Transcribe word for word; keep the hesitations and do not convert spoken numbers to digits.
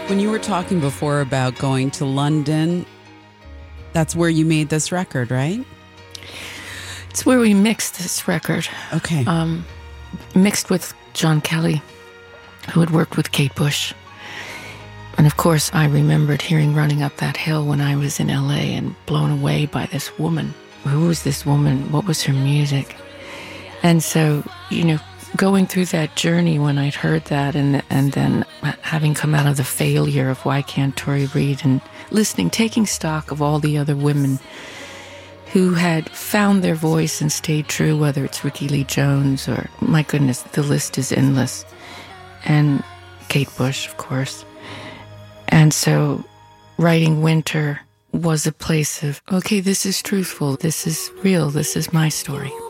When you were talking before about going to London, that's where you made this record, right? It's where we mixed this record. Okay. Um, mixed with John Kelly, who had worked with Kate Bush. And of course, I remembered hearing Running Up That Hill when I was in L A and blown away by this woman. Who was this woman? What was her music? And so, you know, going through that journey when I'd heard that and and then having come out of the failure of Why Can't Tori Read and listening, taking stock of all the other women who had found their voice and stayed true, whether it's Rickie Lee Jones or, my goodness, the list is endless. And Kate Bush, of course. And so writing Winter was a place of, okay, this is truthful, this is real, this is my story.